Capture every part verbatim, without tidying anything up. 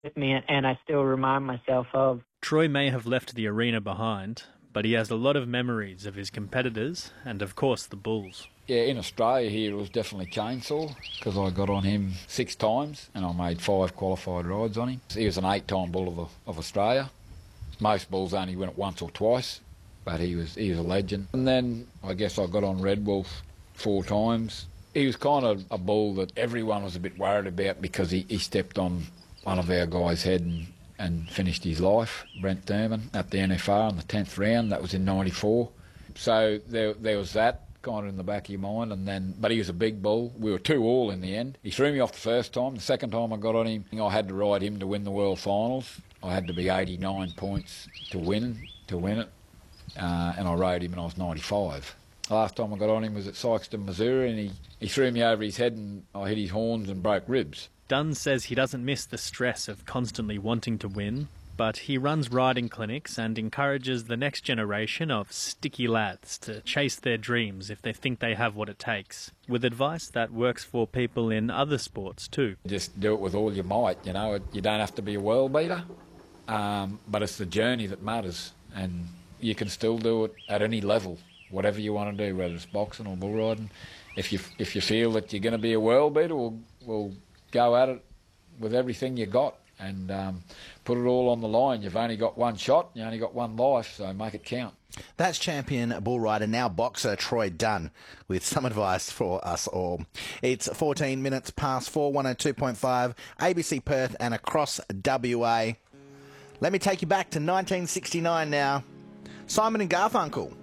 with me and I still remind myself of. Troy may have left the arena behind, but he has a lot of memories of his competitors and, of course, the bulls. Yeah, in Australia here it was definitely Chainsaw, because I got on him six times and I made five qualified rides on him. He was an eight-time bull of, of Australia. Most bulls only win it once or twice, but he was he was a legend. And then I guess I got on Red Wolf four times. He was kind of a bull that everyone was a bit worried about because he, he stepped on one of our guys' head and, and finished his life, Brent Thurman, at the N F R in the tenth round. That was in ninety-four. So there, there was that kind of in the back of your mind, and then, but he was a big bull. We were two all in the end. He threw me off the first time. The second time I got on him, I had to ride him to win the World Finals. I had to be eighty-nine points to win to win it, uh, and I rode him and I was ninety-five. The last time I got on him was at Sykeston, Missouri, and he, he threw me over his head and I hit his horns and broke ribs. Dunn says he doesn't miss the stress of constantly wanting to win, but he runs riding clinics and encourages the next generation of sticky lads to chase their dreams if they think they have what it takes, with advice that works for people in other sports too. Just do it with all your might, you know. You don't have to be a world beater, um, but it's the journey that matters, and you can still do it at any level, whatever you want to do, whether it's boxing or bull riding. If you, if you feel that you're going to be a world beater, we'll, we'll go at it with everything you got and um, put it all on the line. You've only got one shot, you only got one life, so make it count. That's champion bull rider, now boxer, Troy Dunn, with some advice for us all. It's fourteen minutes past four, one oh two point five, A B C Perth and across W A. Let me take you back to nineteen sixty-nine now. Simon and Garfunkel,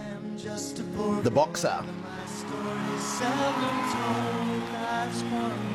The Boxer. My story seldom told, life's one